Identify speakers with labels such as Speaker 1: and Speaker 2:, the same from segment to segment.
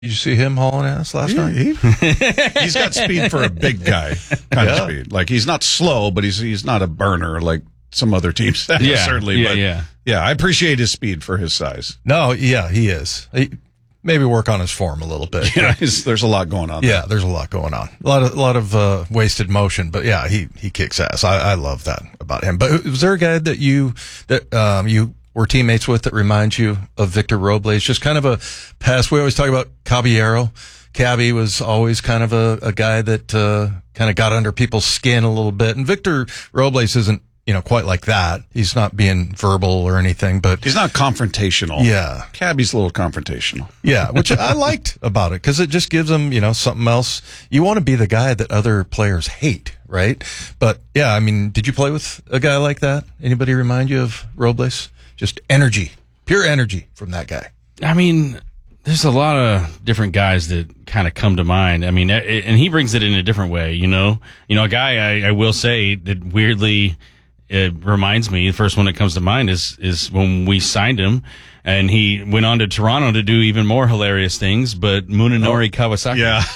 Speaker 1: Did you see him hauling ass last night?
Speaker 2: He's got speed for a big guy kind of speed. Like, he's not slow, but he's not a burner like some other teams have, certainly. Yeah, I appreciate his speed for his size.
Speaker 1: No, yeah, he is. Maybe work on his form a little bit.
Speaker 2: Yeah, there's a lot going on.
Speaker 1: Yeah, there's a lot going on. A lot of wasted motion, but yeah, he kicks ass. I love that about him. But was there a guy that you were teammates with that reminds you of Victor Robles? Just kind of a past. We always talk about Caballero. Cabby was always kind of a guy that kind of got under people's skin a little bit, and Victor Robles isn't quite like that. He's not being verbal or anything, but
Speaker 2: he's not confrontational.
Speaker 1: Yeah.
Speaker 2: Cabby's a little confrontational.
Speaker 1: Yeah, which I liked about it because it just gives him, something else. You want to be the guy that other players hate, right? But yeah, I mean, did you play with a guy like that? Anybody remind you of Robles? Just energy, pure energy from that guy.
Speaker 3: I mean, there's a lot of different guys that kind of come to mind. I mean, and he brings it in a different way, a guy I will say that weirdly, it reminds me, the first one that comes to mind is when we signed him, and he went on to Toronto to do even more hilarious things. But Munenori Kawasaki,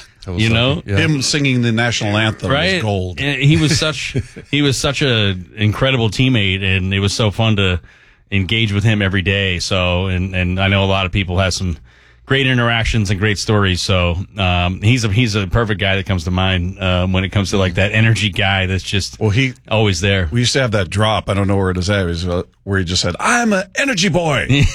Speaker 2: him singing the national anthem was gold.
Speaker 3: He was such a incredible teammate, and it was so fun to engage with him every day. So, and I know a lot of people have some great interactions and great stories. So, he's a perfect guy that comes to mind, when it comes to like that energy guy that's just always there.
Speaker 2: We used to have that drop. I don't know where it is at. It was where he just said, "I'm an energy boy." He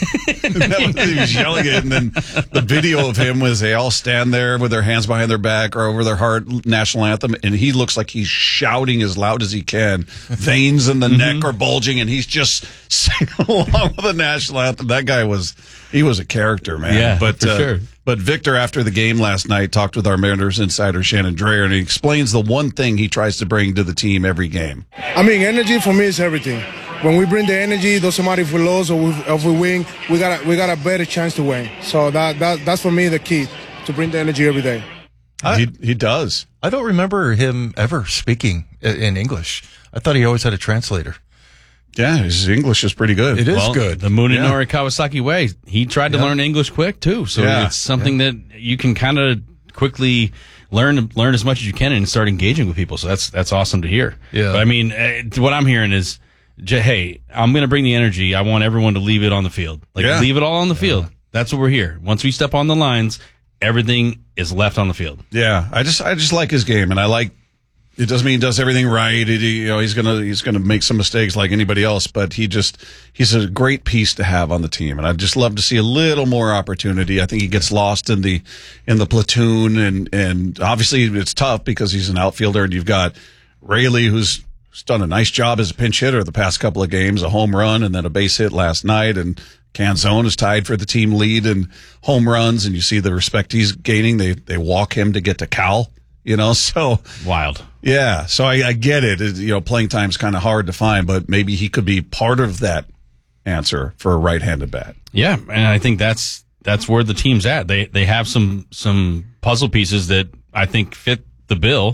Speaker 2: was yelling it. And then the video of him was they all stand there with their hands behind their back or over their heart, national anthem. And he looks like he's shouting as loud as he can. Veins in the neck are bulging, and he's just singing along with the national anthem. That guy was a character, man.
Speaker 3: Yeah, for sure.
Speaker 2: But Victor, after the game last night, talked with our Mariners insider, Shannon Drayer, and he explains the one thing he tries to bring to the team every game.
Speaker 4: I mean, energy for me is everything. When we bring the energy, doesn't matter if we lose or if we win, we got a better chance to win. So that's for me the key, to bring the energy every day.
Speaker 2: He does.
Speaker 1: I don't remember him ever speaking in English. I thought he always had a translator.
Speaker 2: Yeah, his English is pretty good.
Speaker 1: It is good.
Speaker 3: The Munenori Kawasaki way. He tried to learn English quick too, so it's something that you can kind of quickly learn as much as you can and start engaging with people. So that's awesome to hear.
Speaker 1: Yeah.
Speaker 3: But I mean, what I'm hearing is, hey, I'm going to bring the energy. I want everyone to leave it on the field. Leave it all on the field. That's what we're here. Once we step on the lines, everything is left on the field.
Speaker 2: Yeah, I just like his game, and I like. It doesn't mean he does everything right. He's gonna make some mistakes like anybody else, but he's a great piece to have on the team, and I'd just love to see a little more opportunity. I think he gets lost in the platoon, and obviously it's tough because he's an outfielder, and you've got Raley who's done a nice job as a pinch hitter the past couple of games, a home run and then a base hit last night, and Canzone is tied for the team lead in home runs, and you see the respect he's gaining. They walk him to get to Cal. So
Speaker 3: wild.
Speaker 2: Yeah. So I get it. Playing time's kind of hard to find, but maybe he could be part of that answer for a right-handed bat.
Speaker 3: Yeah. And I think that's where the team's at. They have some puzzle pieces that I think fit the bill.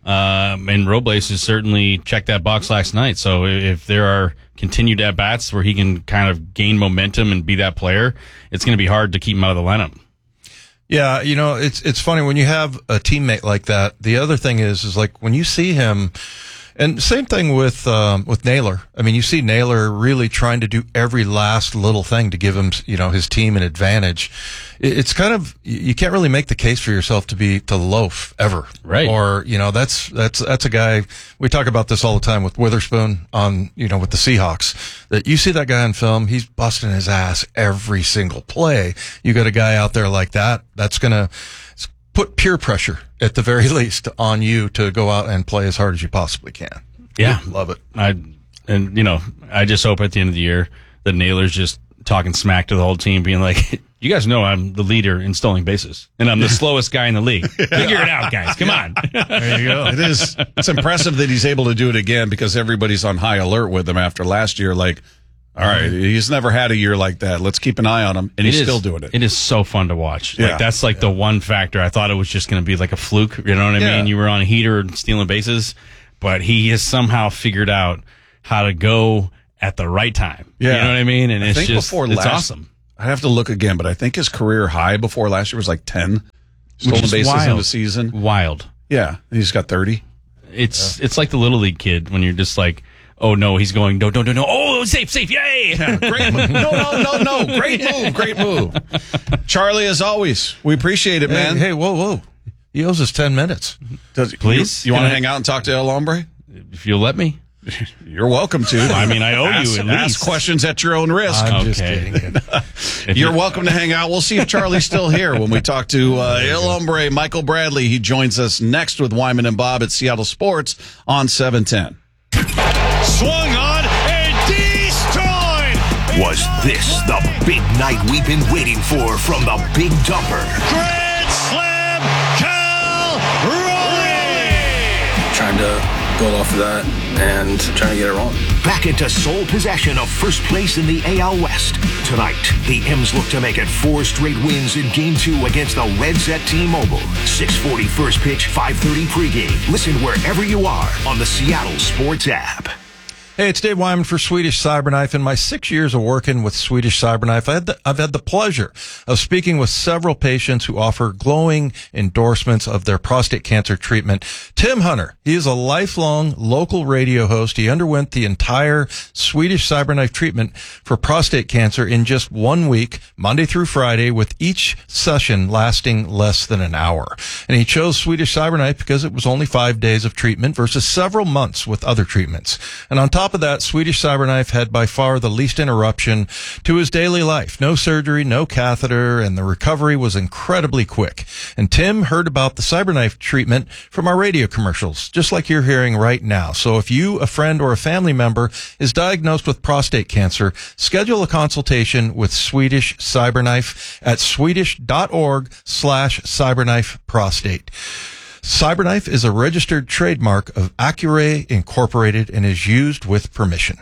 Speaker 3: And Robles has certainly checked that box last night. So if there are continued at-bats where he can kind of gain momentum and be that player, it's going to be hard to keep him out of the lineup.
Speaker 1: Yeah, it's funny when you have a teammate like that. The other thing is like when you see him, and same thing with Naylor. I mean, you see Naylor really trying to do every last little thing to give him, his team an advantage. It's kind of, you can't really make the case for yourself to loaf ever.
Speaker 3: Right.
Speaker 1: Or, that's a guy, we talk about this all the time with Witherspoon on, with the Seahawks, that you see that guy on film, he's busting his ass every single play. You got a guy out there like that, that's gonna put peer pressure at the very least on you to go out and play as hard as you possibly can.
Speaker 3: Yeah.
Speaker 1: Love it.
Speaker 3: I just hope at the end of the year that Naylor's just talking smack to the whole team, being like, you guys know I'm the leader in stolen bases, and I'm the slowest guy in the league. Figure it out, guys. Come on.
Speaker 2: There you go. It's impressive that he's able to do it again because everybody's on high alert with him after last year. Like, all right, he's never had a year like that. Let's keep an eye on him, and he's still doing it.
Speaker 3: It is so fun to watch.
Speaker 2: Yeah.
Speaker 3: That's the one factor. I thought it was just going to be like a fluke. You know what I mean? You were on a heater and stealing bases, but he has somehow figured out how to go at the right time.
Speaker 2: Yeah.
Speaker 3: You know what I mean? And it's
Speaker 2: awesome. I have to look again, but I think his career high before last year was like 10 stolen bases in the season.
Speaker 3: Wild.
Speaker 2: Yeah, and he's got 30.
Speaker 3: It's like the Little League kid when you're just like, oh no, he's going, no. Oh, safe, yay!
Speaker 2: Yeah, great move. No. Great move. Charlie, as always, we appreciate it, man.
Speaker 1: Hey, whoa. He owes us 10 minutes.
Speaker 3: Please?
Speaker 2: You want to hang out and talk to El Hombre?
Speaker 3: If you'll let me.
Speaker 2: You're welcome to.
Speaker 3: I mean, I owe you at least.
Speaker 2: Ask questions at your own risk.
Speaker 1: I'm just kidding.
Speaker 2: You're welcome to hang out. We'll see if Charlie's still here when we talk to El Hombre, Michael Bradley. He joins us next with Wyman and Bob at Seattle Sports on 710.
Speaker 5: Swung on and destroyed.
Speaker 6: Was this the big night we've been waiting for from the Big Dumper?
Speaker 5: Grand slam, Cal Raleigh.
Speaker 7: Trying to build off of that and trying to get it rolling.
Speaker 6: Back into sole possession of first place in the AL West. Tonight, the M's look to make it 4 straight wins in Game 2 against the Reds at T-Mobile. 6:40 first pitch, 5:30 pregame. Listen wherever you are on the Seattle Sports app.
Speaker 1: Hey, it's Dave Wyman for Swedish Cyberknife. In my 6 years of working with Swedish Cyberknife, I've had the pleasure of speaking with several patients who offer glowing endorsements of their prostate cancer treatment. Tim Hunter, he is a lifelong local radio host. He underwent the entire Swedish Cyberknife treatment for prostate cancer in just 1 week, Monday through Friday, with each session lasting less than an hour. And he chose Swedish Cyberknife because it was only 5 days of treatment versus several months with other treatments. And on top of that, Swedish Cyberknife had by far the least interruption to his daily life. No surgery, no catheter, and the recovery was incredibly quick. And Tim heard about the Cyberknife treatment from our radio commercials, just like you're hearing right now. So if you, a friend, or a family member is diagnosed with prostate cancer, schedule a consultation with Swedish Cyberknife at swedish.org/cyberknifeprostate. Cyberknife is a registered trademark of Accuray Incorporated and is used with permission.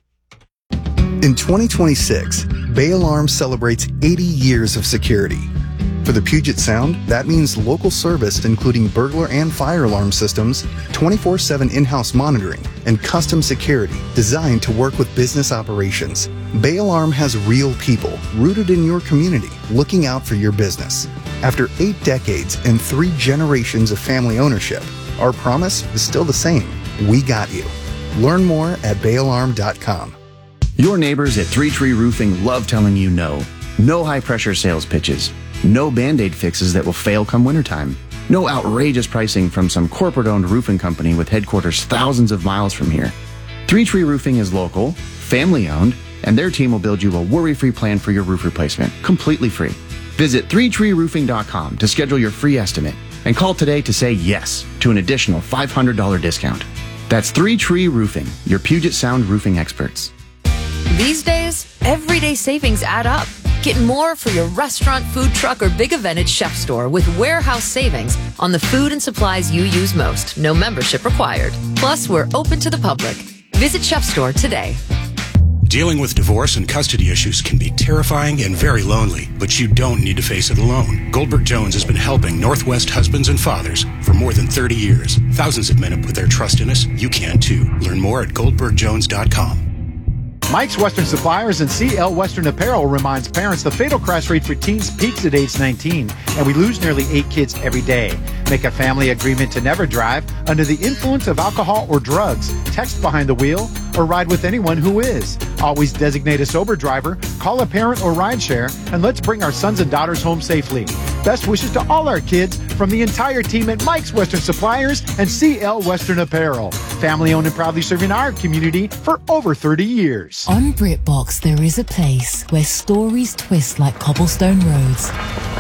Speaker 8: In 2026, Bay Alarm celebrates 80 years of security. For the Puget Sound, that means local service including burglar and fire alarm systems, 24/7 in-house monitoring, and custom security designed to work with business operations. Bay Alarm has real people rooted in your community looking out for your business. After 8 decades and 3 generations of family ownership, our promise is still the same. We got you. Learn more at bayalarm.com.
Speaker 9: Your neighbors at 3 Tree Roofing love telling you no. No high-pressure sales pitches. No Band-Aid fixes that will fail come wintertime. No outrageous pricing from some corporate-owned roofing company with headquarters thousands of miles from here. 3 Tree Roofing is local, family-owned, and their team will build you a worry-free plan for your roof replacement, completely free. Visit 3treeroofing.com to schedule your free estimate and call today to say yes to an additional $500 discount. That's 3 Tree Roofing, your Puget Sound roofing experts.
Speaker 10: These days, everyday savings add up. Get more for your restaurant, food truck, or big event at Chef Store with warehouse savings on the food and supplies you use most. No membership required. Plus, we're open to the public. Visit Chef Store today.
Speaker 11: Dealing with divorce and custody issues can be terrifying and very lonely, but you don't need to face it alone. Goldberg Jones has been helping Northwest husbands and fathers for more than 30 years. Thousands have men have put their trust in us. You can too. Learn more at goldbergjones.com.
Speaker 12: Mike's Western Suppliers and CL Western Apparel reminds parents the fatal crash rate for teens peaks at age 19, and we lose nearly 8 kids every day. Make a family agreement to never drive under the influence of alcohol or drugs, text behind the wheel, or ride with anyone who is. Always designate a sober driver, call a parent or rideshare, and let's bring our sons and daughters home safely. Best wishes to all our kids from the entire team at Mike's Western Suppliers and CL Western Apparel. Family owned and proudly serving our community for over 30 years.
Speaker 13: On BritBox, there is a place where stories twist like cobblestone roads,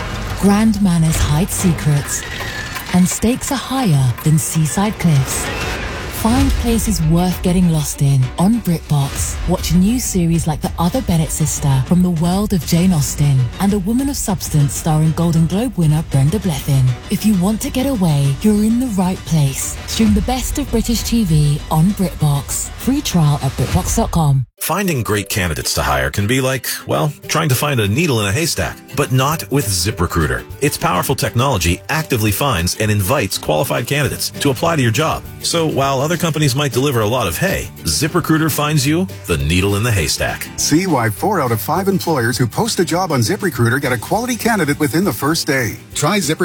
Speaker 13: grand manners hide secrets, and stakes are higher than seaside cliffs. Find places worth getting lost in on BritBox. Watch new series like The Other Bennett Sister from the world of Jane Austen and A Woman of Substance starring Golden Globe winner Brenda Blethyn. If you want to get away, you're in the right place. Stream the best of British TV on BritBox. Free trial at BritBox.com.
Speaker 14: Finding great candidates to hire can be like, well, trying to find a needle in a haystack, but not with ZipRecruiter. Its powerful technology actively finds and invites qualified candidates to apply to your job. So while other companies might deliver a lot of hay, ZipRecruiter finds you the needle in the haystack.
Speaker 15: See why 4 out of 5 employers who post a job on ZipRecruiter get a quality candidate within the first day. Try ZipRecruiter